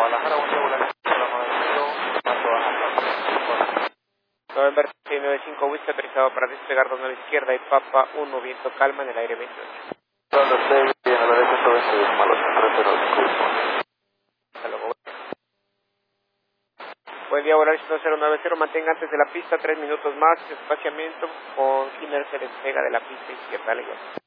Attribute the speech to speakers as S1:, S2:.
S1: Guadalajara, buen día, Guadalajara, paso a
S2: November 695 Whisky autorizado para despegar 29 izquierda y Papa 1, viento calma en el aire 28.
S1: Donde usted viene a la derecha, 120 malo 305.
S2: Hasta luego. Buen día, volar 090, mantenga antes de la pista 3 minutos más, espaciamiento con inercia despega de la pista izquierda, le